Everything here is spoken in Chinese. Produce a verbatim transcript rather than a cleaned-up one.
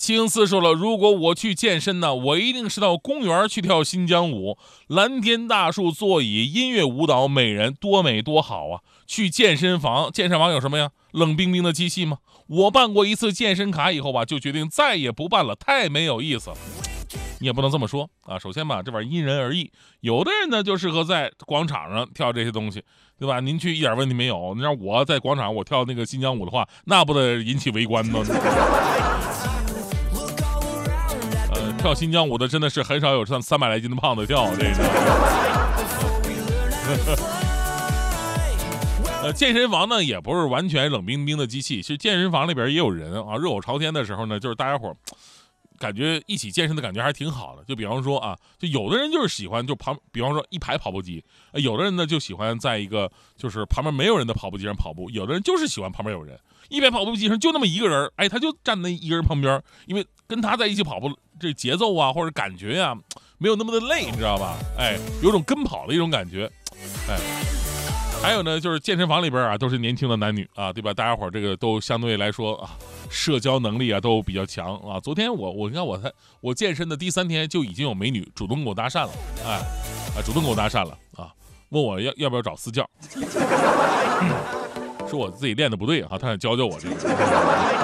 七零四说了，如果我去健身呢，我一定是到公园去跳新疆舞，蓝天大树座椅，音乐舞蹈，美人，多美多好啊！去健身房，健身房有什么呀？冷冰冰的机器吗？我办过一次健身卡以后吧，就决定再也不办了，太没有意思了。你也不能这么说啊！首先吧，这玩意因人而异，有的人呢就适合在广场上跳这些东西，对吧？您去一点问题没有。你让我在广场我跳那个新疆舞的话，那不得引起围观吗？呃，跳新疆舞的真的是很少有上三百来斤的胖子跳这个。呃，健身房呢也不是完全冷冰冰的机器，其实健身房里边也有人啊。热火朝天的时候呢，就是大家伙感觉一起健身的感觉还是挺好的。就比方说啊，就有的人就是喜欢就旁，比方说一排跑步机，呃、有的人呢就喜欢在一个就是旁边没有人的跑步机上跑步，有的人就是喜欢旁边有人。一排跑步机上就那么一个人，哎，他就站在一个人旁边，因为跟他在一起跑步，这节奏啊或者感觉啊没有那么的累，你知道吧？哎，有种跟跑的一种感觉，哎。还有呢，就是健身房里边啊，都是年轻的男女啊，对吧？大家伙这个都相对来说啊，社交能力啊都比较强啊。昨天我我你看我才我健身的第三天就已经有美女主动跟我搭讪了，哎啊，主动跟我搭讪了啊，问我要要不要找私教，说我自己练的不对啊，他想教教我这个。